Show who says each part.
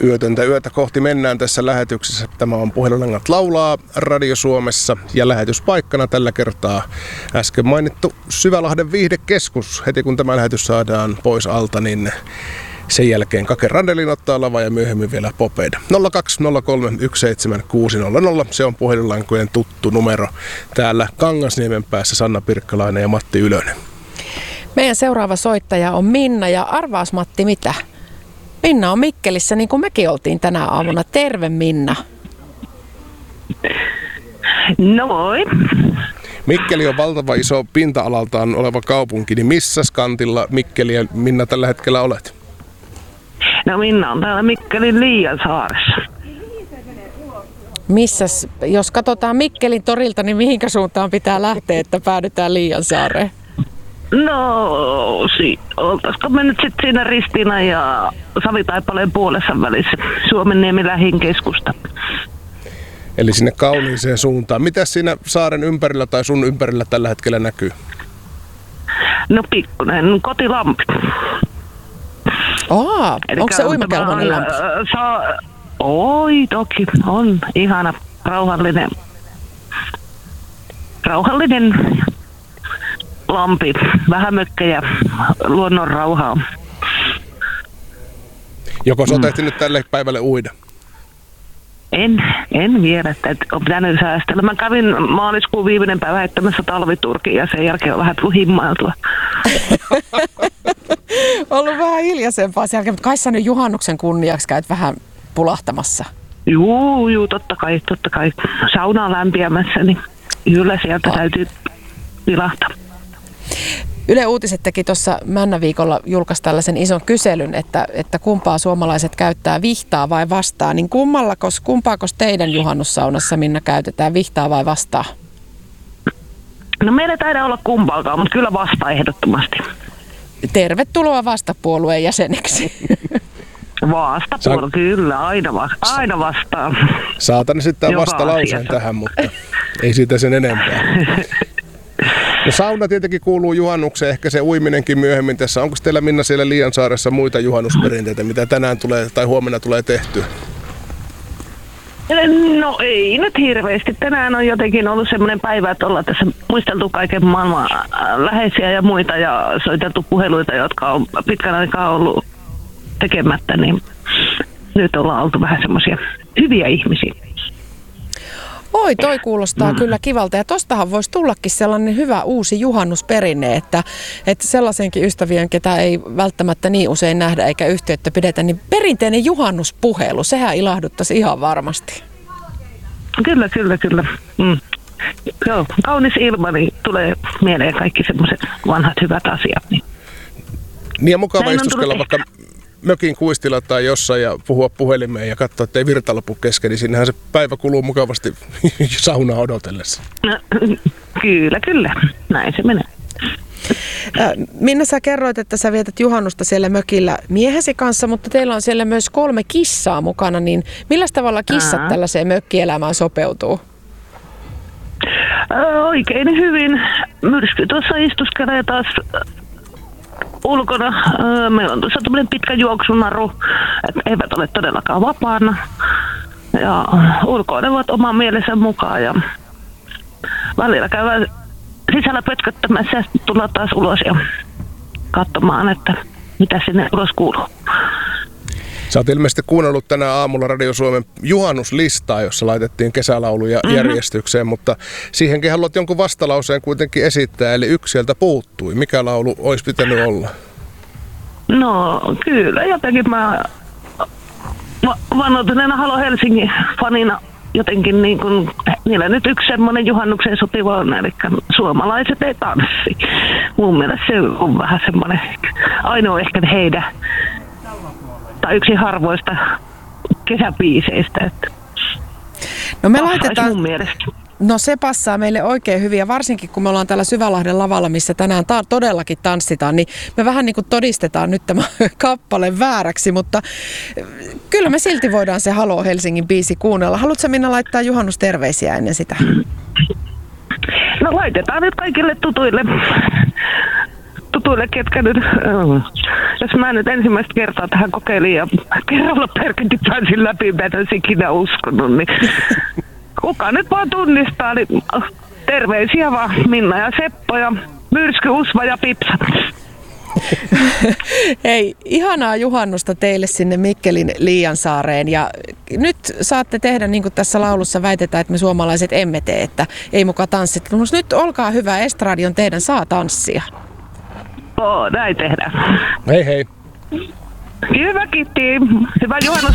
Speaker 1: Yötöntä yötä kohti mennään tässä lähetyksessä. Tämä on Puhelinlangat laulaa Radio Suomessa ja lähetyspaikkana tällä kertaa äsken mainittu Syvälahden viihdekeskus. Heti kun tämä lähetys saadaan pois alta, niin sen jälkeen Kake Randelin ottaa lava ja myöhemmin vielä Popeda. 020317600. Se on Puhelinlankojen tuttu numero. Täällä Kangasniemen päässä Sanna Pirkkalainen ja Matti Ylönen.
Speaker 2: Meidän seuraava soittaja on Minna ja arvaas Matti mitä? Minna on Mikkelissä niin kuin mekin oltiin tänä aamuna. Terve Minna.
Speaker 3: No moi.
Speaker 1: Mikkeli on valtava iso pinta-alaltaan oleva kaupunki, niin missä kantilla Mikkeli ja Minna tällä hetkellä olet?
Speaker 3: No Minna on täällä Mikkelin Liiansaaressa.
Speaker 2: Missäs, jos katsotaan Mikkelin torilta, niin mihinkä suuntaan pitää lähteä, että päädytään Liiansaareen?
Speaker 3: No, oltaisiko me nyt sitten siinä Ristiina ja Savitaipaleen puolessa välissä Suomenniemen lähin keskusta.
Speaker 1: Eli sinne kauniiseen suuntaan. Mitäs siinä saaren ympärillä tai sun ympärillä tällä hetkellä näkyy?
Speaker 3: No pikkuinen kotilampi.
Speaker 2: Onko se uimakelpoinen lampi?
Speaker 3: Oi toki, on ihana rauhallinen lampi, vähän mökkejä, luonnon rauhaa.
Speaker 1: Joko sä oot nyt tälle päivälle uida?
Speaker 3: En vielä, että on pitänyt säästellä. Mä kävin maaliskuun viimeinen päivä heittämässä talviturkin ja sen jälkeen on vähän tullut himmailtua.
Speaker 2: Ollut vähän hiljaisempaa sen jälkeen, mutta kai sä nyt juhannuksen kunniaksi käyt vähän pulahtamassa.
Speaker 3: Juu, totta kai. Sauna on lämpiämässä, niin kyllä sieltä täytyy pilahtaa.
Speaker 2: Yle Uutiset teki tuossa Männäviikolla julkaisi tällaisen ison kyselyn, että kumpaa suomalaiset käyttää, vihtaa vai vastaa. Niin kumpaako teidän juhannussaunassa, Minna, käytetään, vihtaa vai vastaa?
Speaker 3: No meillä ei taida olla kumpaakaan, mutta kyllä vastaa ehdottomasti.
Speaker 2: Tervetuloa vastapuolueen jäseneksi.
Speaker 3: Vastapuolue, kyllä, aina vastaa.
Speaker 1: Saatan sitten vastalauseen tähän, mutta ei siitä sen enempää. No sauna tietenkin kuuluu juhannukseen, ehkä se uiminenkin myöhemmin tässä. Onko teillä, Minna, siellä Liiansaaressa muita juhannusperinteitä, mitä tänään tulee tai huomenna tulee tehtyä?
Speaker 3: No ei nyt hirveästi. Tänään on jotenkin ollut semmoinen päivä, että ollaan tässä muisteltu kaiken maailman läheisiä ja muita ja soiteltu puheluita, jotka on pitkän aikaa ollut tekemättä, niin nyt ollaan oltu vähän semmoisia hyviä ihmisiä.
Speaker 2: Oi, toi kuulostaa kyllä kivalta. Ja tostahan voisi tullakin sellainen hyvä uusi juhannusperinne, että sellaisenkin ystävien, ketä ei välttämättä niin usein nähdä eikä yhteyttä pidetä, niin perinteinen juhannuspuhelu, sehän ilahduttaisi ihan varmasti.
Speaker 3: Kyllä. Joo, kaunis ilma, niin tulee mieleen kaikki semmoiset vanhat hyvät asiat. Niin
Speaker 1: ja mukava istuskella vaikka mökin kuistilla tai jossain ja puhua puhelimeen ja katsoa, ettei virta lopu kesken, niin sinnehän se päivä kuluu mukavasti saunaa odotellessa.
Speaker 3: No, kyllä. Näin se menee.
Speaker 2: Minna, sä kerroit, että sä vietät juhannusta siellä mökillä miehesi kanssa, mutta teillä on siellä myös 3 kissaa mukana, niin millä tavalla kissat tällaiseen mökkielämään sopeutuu?
Speaker 3: Oikein hyvin. Myrsky tuossa istuskelee taas ulkona. Meillä on tuossa tämmöinen pitkä juoksunaru, että eivät ole todellakaan vapaana. Ja ulkoilevat oman mielensä mukaan ja välillä käydään sisällä pötköttämässä ja tullaan taas ulos ja katsomaan, että mitä sinne ulos kuuluu.
Speaker 1: Sä oot ilmeisesti kuunnellut tänä aamulla Radio Suomen juhannuslistaa, jossa laitettiin kesälauluja järjestykseen, mutta siihenkin haluat jonkun vastalauseen kuitenkin esittää, eli yksi sieltä puuttui. Mikä laulu olisi pitänyt olla?
Speaker 3: No kyllä, jotenkin mä vannoituneena Halo Helsingin fanina jotenkin niin kuin, niillä nyt yksi semmoinen juhannukseen sopiva on, eli suomalaiset ei tanssi. Mun mielestä se on vähän semmoinen ainoa ehkä heidän, tai yksi harvoista kesäbiiseistä. Että
Speaker 2: no me laitetaan,
Speaker 3: mun mielestä.
Speaker 2: No se passaa meille oikein hyvin ja varsinkin kun me ollaan täällä Syvälahden lavalla, missä tänään todellakin tanssitaan, niin me vähän niin kuin todistetaan nyt tämä kappale vääräksi, mutta kyllä me silti voidaan se Halo Helsingin biisi kuunnella. Haluatko Minna laittaa juhannusterveisiä ennen sitä?
Speaker 3: No laitetaan nyt kaikille tutuille tutuille, ketkä nyt, jos mä nyt ensimmäistä kertaa tähän kokeilin ja kerralla perkenti pääsin läpi, mä en olisi ikinä uskonut, niin kuka nyt vaan tunnistaa, niin terveisiä vaan Minna ja Seppo ja Myrsky, Usva ja Pipsa.
Speaker 2: Hei, ihanaa juhannusta teille sinne Mikkelin Liiansaareen ja nyt saatte tehdä niin kuin tässä laulussa väitetään, että me suomalaiset emme tee, että ei muka tanssit. Mutta nyt olkaa hyvä, estradi on teidän, saa tanssia.
Speaker 3: Näin tehdään.
Speaker 1: Hei hei.
Speaker 3: Hyvä Kitti, hyvä juhannus.